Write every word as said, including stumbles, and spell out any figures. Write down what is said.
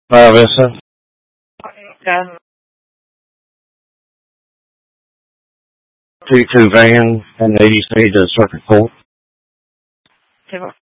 Uh, Vista. Gun. Two two van and eighty speed to Circuit Court. Two